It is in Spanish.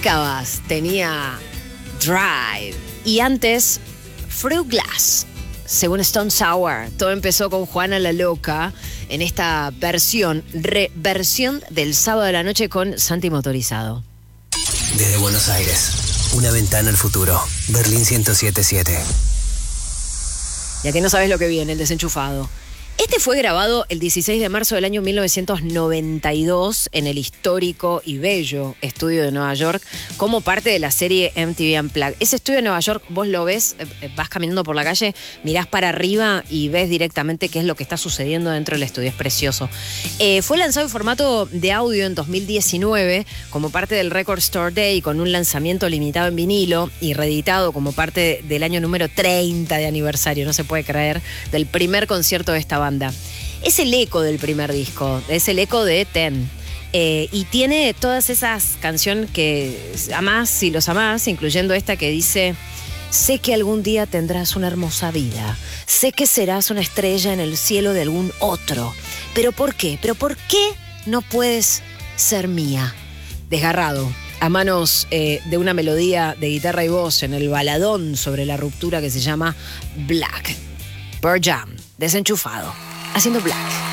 décadas tenía Drive y antes Fruit Glass. Según Stone Sour, todo empezó con Juana la Loca en esta versión del sábado de la noche con Santi Motorizado. Desde Buenos Aires, una ventana al futuro. Berlín 107.7. Ya que no sabes lo que viene, el desenchufado. Este fue grabado el 16 de marzo del año 1992 en el histórico y bello estudio de Nueva York como parte de la serie MTV Unplugged. Ese estudio de Nueva York, vos lo ves, vas caminando por la calle, mirás para arriba y ves directamente qué es lo que está sucediendo dentro del estudio. Es precioso. Fue lanzado en formato de audio en 2019 como parte del Record Store Day con un lanzamiento limitado en vinilo y reeditado como parte del año número 30 de aniversario, no se puede creer, del primer concierto de esta banda. Es el eco del primer disco, es el eco de Ten. Y tiene todas esas canciones que amás si los amás, incluyendo esta que dice: sé que algún día tendrás una hermosa vida, sé que serás una estrella en el cielo de algún otro, pero ¿por qué? ¿Pero por qué no puedes ser mía? Desgarrado, a manos de una melodía de guitarra y voz en el baladón sobre la ruptura que se llama Black. Pearl Jam, desenchufado, haciendo Black.